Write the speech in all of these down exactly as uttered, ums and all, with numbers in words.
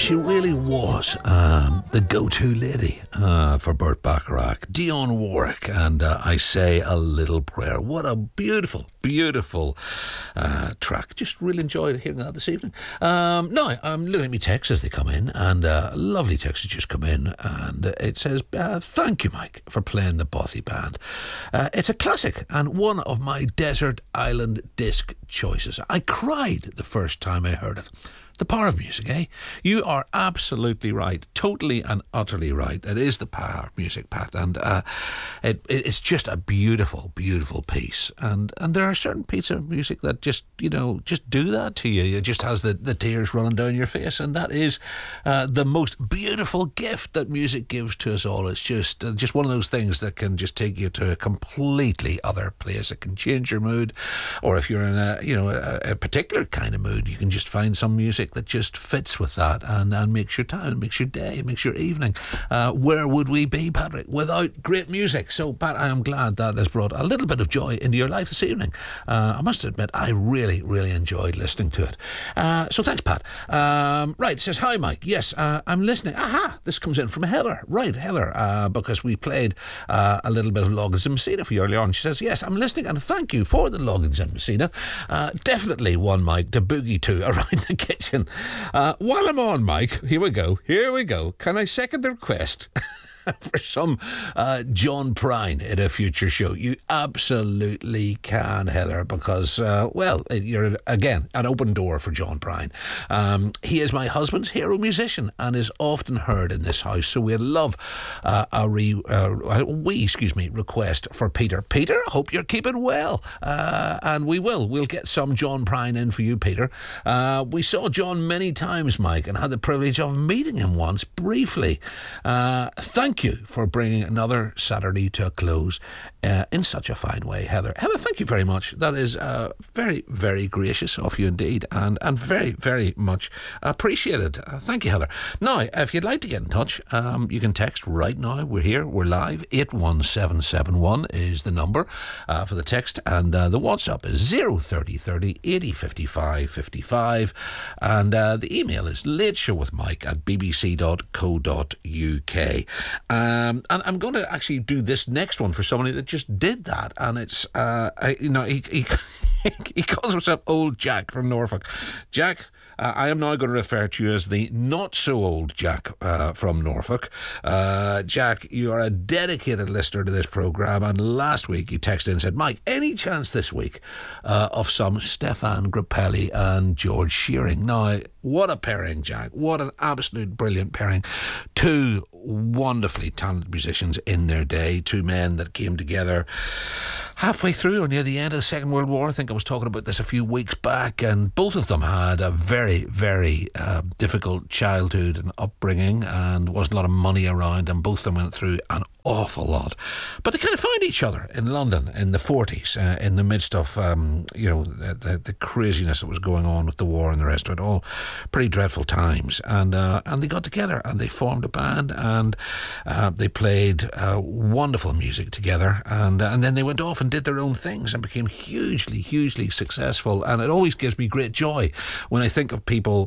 She really was um, the go-to lady uh, for Burt Bacharach, Dionne Warwick, and uh, I Say a Little Prayer. What a beautiful, beautiful uh, track. Just really enjoyed hearing that this evening. Um, now, I'm looking at my texts as they come in, and uh, a lovely text has just come in, and it says, uh, thank you, Mike, for playing the Bothy Band. Uh, it's a classic and one of my desert island disc choices. I cried the first time I heard it. The power of music, eh? You are absolutely right. Totally and utterly right. It is the power of music, Pat. And uh, it, it's just a beautiful, beautiful piece. And and there are certain pieces of music that just, you know, just do that to you. It just has the, the tears running down your face. And that is uh, the most beautiful gift that music gives to us all. It's just, uh, just one of those things that can just take you to a completely other place. It can change your mood. Or if you're in a, you know, a, a particular kind of mood, you can just find some music that just fits with that and, and makes your time, makes your day, makes your evening. Uh, where would we be, Patrick, without great music? So, Pat, I am glad that has brought a little bit of joy into your life this evening. Uh, I must admit, I really, really enjoyed listening to it. Uh, so thanks, Pat. Um, right, it says, hi, Mike. Yes, uh, I'm listening. Aha, this comes in from Heather. Right, Heather, uh, because we played uh, a little bit of Loggins and Messina for you earlier on. She says, yes, I'm listening and thank you for the Loggins and Messina. Uh, definitely one, Mike, to boogie to around the kitchen. Uh, while I'm on, Mike, here we go, here we go. Can I second the request for some uh, John Prine in a future show? You absolutely can, Heather, because, uh, well, you're, again, an open door for John Prine. Um, he is my husband's hero musician and is often heard in this house, so we'd love uh, a re, uh, we, excuse me, request for Peter. Peter, hope you're keeping well, uh, and we will. We'll get some John Prine in for you, Peter. Uh, we saw John many times, Mike, and had the privilege of meeting him once, briefly. Uh, thank Thank you for bringing another Saturday to a close uh, in such a fine way, Heather. Heather, thank you very much. That is uh, very, very gracious of you indeed, and, and very, very much appreciated. Uh, thank you, Heather. Now, if you'd like to get in touch, um, you can text right now. We're here, we're live. eight one seven seven one is the number uh, for the text, and uh, the WhatsApp is zero thirty thirty eighty fifty-five fifty-five, and uh, the email is lateshowwithmike at b b c dot co dot u k. Um, and I'm going to actually do this next one for somebody that just did that, and it's uh, I, you know he, he he calls himself Old Jack from Norfolk. Jack, uh, I am now going to refer to you as the not so old Jack uh, from Norfolk. Uh, Jack, you are a dedicated listener to this programme, and last week you texted and said, Mike, any chance this week uh, of some Stefan Grappelli and George Shearing? Now, what a pairing, Jack. What an absolute brilliant pairing. Two wonderfully talented musicians in their day. Two men that came together halfway through or near the end of the Second World War. I think I was talking about this a few weeks back, and both of them had a very, very uh, difficult childhood and upbringing, and wasn't a lot of money around, and both of them went through an awful lot. But they kind of found each other in London in the forties, uh, in the midst of, um, you know, the, the, the craziness that was going on with the war and the rest of it. All pretty dreadful times. And uh, and they got together and they formed a band, and uh, they played uh, wonderful music together. And, uh, and then they went off and did their own things and became hugely, hugely successful. And it always gives me great joy when I think of people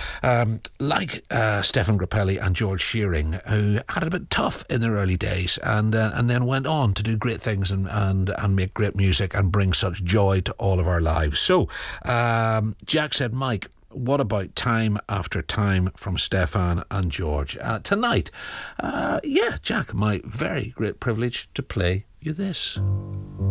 um, like uh, Stefan Grappelli and George Shearing, who had it a bit tough in their early days. And uh, and then went on to do great things and, and, and make great music and bring such joy to all of our lives. So, um, Jack said, Mike, what about Time After Time from Stefan and George? Uh, tonight, uh, yeah, Jack, my very great privilege to play you this.